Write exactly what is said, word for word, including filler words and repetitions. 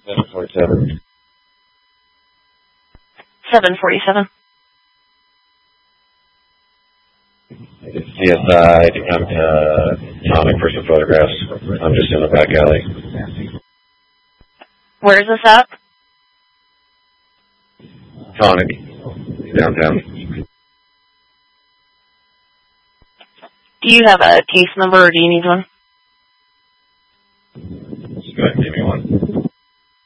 seven forty-seven. seven forty-seven. C S I to come to Tonic for some photographs. I'm just in the back alley. Where is this at? Tonic, downtown. Do you have a case number or do you need one? Just go ahead and give me one.